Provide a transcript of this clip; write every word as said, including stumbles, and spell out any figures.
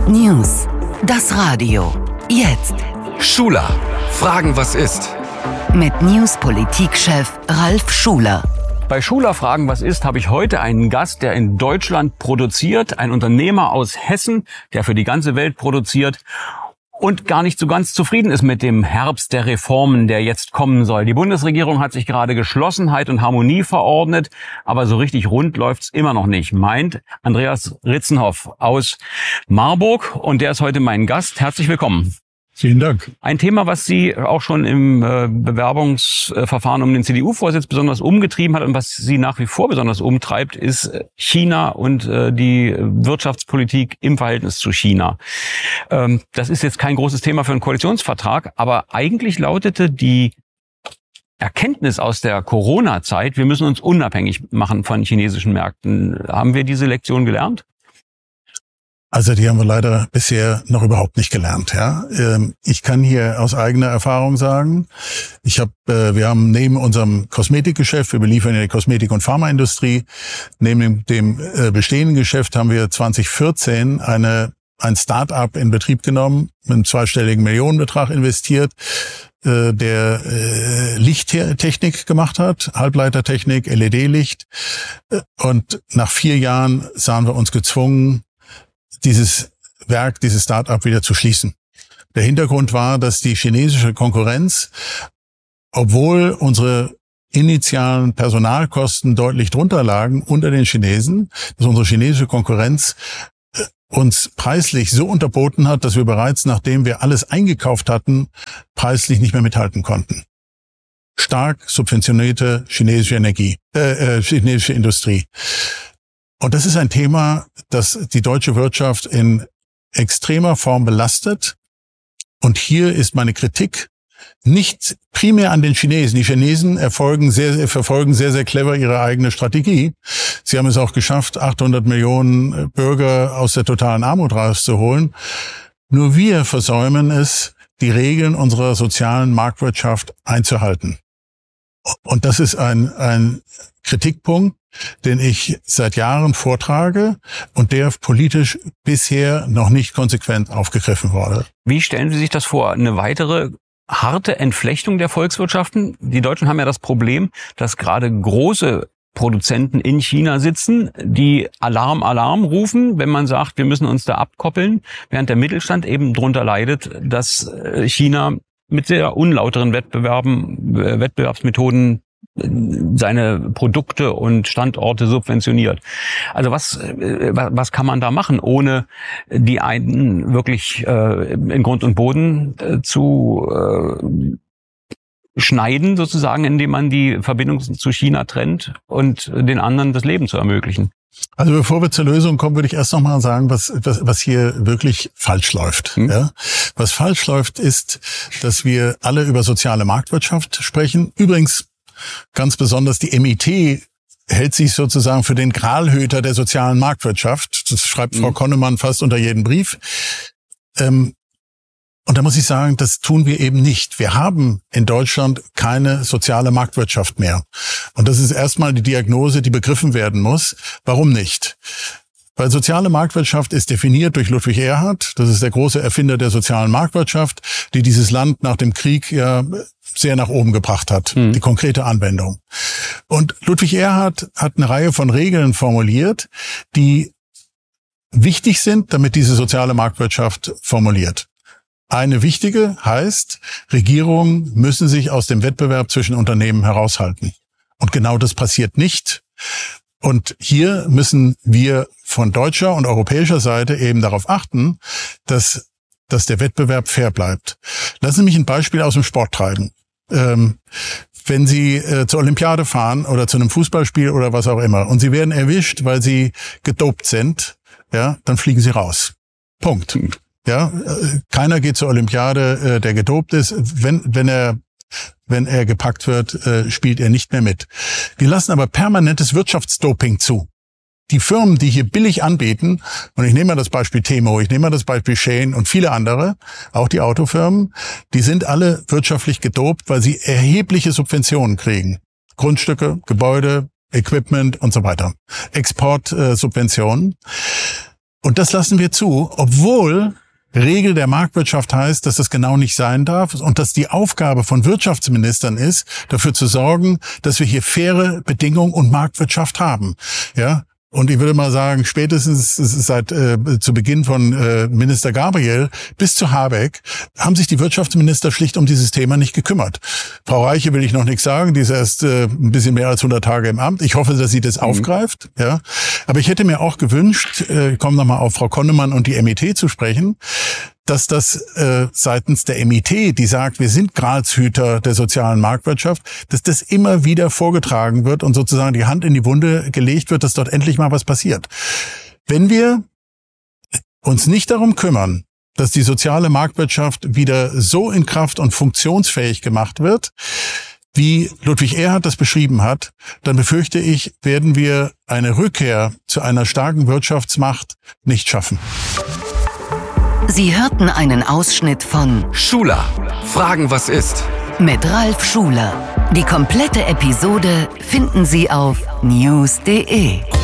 News. Das Radio. Jetzt. Schuler. Fragen, was ist? Mit News-Politikchef Ralf Schuler. Bei Schuler Fragen, was ist, habe ich heute einen Gast, der in Deutschland produziert, ein Unternehmer aus Hessen, der für die ganze Welt produziert und gar nicht so ganz zufrieden ist mit dem Herbst der Reformen, der jetzt kommen soll. Die Bundesregierung hat sich gerade Geschlossenheit und Harmonie verordnet, aber so richtig rund läuft's immer noch nicht, meint Andreas Ritzenhoff aus Marburg, und der ist heute mein Gast. Herzlich willkommen. Vielen Dank. Ein Thema, was Sie auch schon im äh, Bewerbungsverfahren um den C D U-Vorsitz besonders umgetrieben hat und was Sie nach wie vor besonders umtreibt, ist China und äh, die Wirtschaftspolitik im Verhältnis zu China. Ähm, das ist jetzt kein großes Thema für einen Koalitionsvertrag, aber eigentlich lautete die Erkenntnis aus der Corona-Zeit, wir müssen uns unabhängig machen von chinesischen Märkten. Haben wir diese Lektion gelernt? Also die haben wir leider bisher noch überhaupt nicht gelernt. Ja, ich kann hier aus eigener Erfahrung sagen, ich habe, wir haben neben unserem Kosmetikgeschäft, wir beliefern ja die Kosmetik- und Pharmaindustrie, neben dem bestehenden Geschäft haben wir zwanzig vierzehn eine ein Start-up in Betrieb genommen, mit einem zweistelligen Millionenbetrag investiert, der Lichttechnik gemacht hat, Halbleitertechnik, L E D-Licht, und nach vier Jahren sahen wir uns gezwungen, dieses Werk, dieses Start-up wieder zu schließen. Der Hintergrund war, dass die chinesische Konkurrenz, obwohl unsere initialen Personalkosten deutlich drunter lagen unter den Chinesen, dass unsere chinesische Konkurrenz uns preislich so unterboten hat, dass wir bereits, nachdem wir alles eingekauft hatten, preislich nicht mehr mithalten konnten. Stark subventionierte chinesische Energie, äh, äh chinesische Industrie. Und das ist ein Thema, das die deutsche Wirtschaft in extremer Form belastet. Und hier ist meine Kritik nicht primär an den Chinesen. Die Chinesen erfolgen sehr, sehr, verfolgen sehr, sehr clever ihre eigene Strategie. Sie haben es auch geschafft, achthundert Millionen Bürger aus der totalen Armut rauszuholen. Nur wir versäumen es, die Regeln unserer sozialen Marktwirtschaft einzuhalten. Und das ist ein, ein Kritikpunkt, den ich seit Jahren vortrage und der politisch bisher noch nicht konsequent aufgegriffen wurde. Wie stellen Sie sich das vor? Eine weitere harte Entflechtung der Volkswirtschaften? Die Deutschen haben ja das Problem, dass gerade große Produzenten in China sitzen, die Alarm, Alarm rufen, wenn man sagt, wir müssen uns da abkoppeln, während der Mittelstand eben drunter leidet, dass China mit sehr unlauteren Wettbewerben, Wettbewerbsmethoden seine Produkte und Standorte subventioniert. Also was was kann man da machen, ohne die einen wirklich äh, in Grund und Boden äh, zu äh, schneiden, sozusagen, indem man die Verbindung zu China trennt und den anderen das Leben zu ermöglichen? Also bevor wir zur Lösung kommen, würde ich erst noch mal sagen, was, was, was hier wirklich falsch läuft. Hm. Ja? Was falsch läuft, ist, dass wir alle über soziale Marktwirtschaft sprechen. Übrigens, ganz besonders die M I T hält sich sozusagen für den Gralhüter der sozialen Marktwirtschaft. Das schreibt Frau Konnemann fast unter jeden Brief. Ähm, und da muss ich sagen, das tun wir eben nicht. Wir haben in Deutschland keine soziale Marktwirtschaft mehr. Und das ist erstmal die Diagnose, die begriffen werden muss. Warum nicht? Weil soziale Marktwirtschaft ist definiert durch Ludwig Erhard. Das ist der große Erfinder der sozialen Marktwirtschaft, die dieses Land nach dem Krieg ja sehr nach oben gebracht hat, mhm. die konkrete Anwendung. Und Ludwig Erhard hat eine Reihe von Regeln formuliert, die wichtig sind, damit diese soziale Marktwirtschaft formuliert. Eine wichtige heißt, Regierungen müssen sich aus dem Wettbewerb zwischen Unternehmen heraushalten. Und genau das passiert nicht. Und hier müssen wir von deutscher und europäischer Seite eben darauf achten, dass, dass der Wettbewerb fair bleibt. Lassen Sie mich ein Beispiel aus dem Sport treiben. Ähm, wenn Sie äh, zur Olympiade fahren oder zu einem Fußballspiel oder was auch immer und Sie werden erwischt, weil Sie gedopt sind, ja, dann fliegen Sie raus. Punkt. Ja, äh, keiner geht zur Olympiade, äh, der gedopt ist. Wenn, wenn er Wenn er gepackt wird, äh, spielt er nicht mehr mit. Wir lassen aber permanentes Wirtschaftsdoping zu. Die Firmen, die hier billig anbieten, und ich nehme mal das Beispiel Temo, ich nehme mal das Beispiel Shein und viele andere, auch die Autofirmen, die sind alle wirtschaftlich gedopt, weil sie erhebliche Subventionen kriegen. Grundstücke, Gebäude, Equipment und so weiter. Exportsubventionen. Äh, Und das lassen wir zu, obwohl Regel der Marktwirtschaft heißt, dass das genau nicht sein darf und dass die Aufgabe von Wirtschaftsministern ist, dafür zu sorgen, dass wir hier faire Bedingungen und Marktwirtschaft haben. Ja. Und ich würde mal sagen, spätestens seit äh, zu Beginn von äh, Minister Gabriel bis zu Habeck haben sich die Wirtschaftsminister schlicht um dieses Thema nicht gekümmert. Frau Reiche will ich noch nichts sagen, die ist erst äh, ein bisschen mehr als hundert Tage im Amt. Ich hoffe, dass sie das mhm. aufgreift. Ja, aber ich hätte mir auch gewünscht, äh, ich komme nochmal auf Frau Konnemann und die M I T zu sprechen, dass das äh, seitens der M I T, die sagt, wir sind Gralshüter der sozialen Marktwirtschaft, dass das immer wieder vorgetragen wird und sozusagen die Hand in die Wunde gelegt wird, dass dort endlich mal was passiert. Wenn wir uns nicht darum kümmern, dass die soziale Marktwirtschaft wieder so in Kraft und funktionsfähig gemacht wird, wie Ludwig Erhard das beschrieben hat, dann befürchte ich, werden wir eine Rückkehr zu einer starken Wirtschaftsmacht nicht schaffen. Sie hörten einen Ausschnitt von Schuler, Fragen was ist? Mit Ralf Schuler. Die komplette Episode finden Sie auf news punkt de.